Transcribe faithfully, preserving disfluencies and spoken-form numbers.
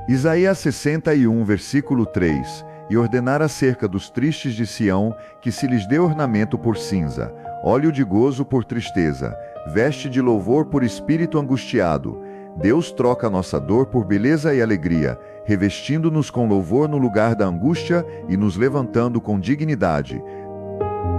Isaías sessenta e um, versículo três. E ordenar acerca dos tristes de Sião, que se lhes dê ornamento por cinza, óleo de gozo por tristeza, veste de louvor por espírito angustiado. Deus troca nossa dor por beleza e alegria, revestindo-nos com louvor no lugar da angústia e nos levantando com dignidade.